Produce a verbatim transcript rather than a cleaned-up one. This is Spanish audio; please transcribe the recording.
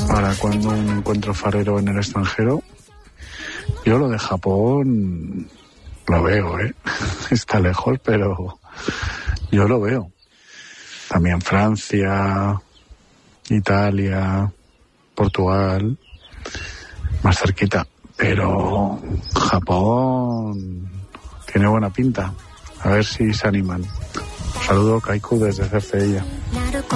para cuando un encuentro farero en el extranjero. Yo lo de Japón lo veo, ¿eh? Está lejos, pero yo lo veo. También Francia, Italia, Portugal, más cerquita. Pero Japón tiene buena pinta. A ver si se animan. Saludo, Kaiku, desde Cercedilla.